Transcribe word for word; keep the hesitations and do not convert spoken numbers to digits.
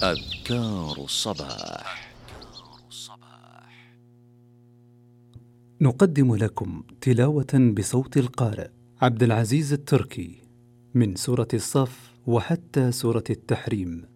أذكار الصباح. نقدم لكم تلاوة بصوت القارئ عبد العزيز التركي من سورة الصف وحتى سورة التحريم.